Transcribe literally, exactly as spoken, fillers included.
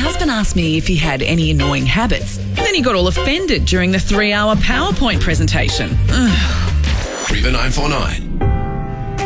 husband asked me if he had any annoying habits. Then he got all offended during the three-hour PowerPoint presentation. River nine four nine.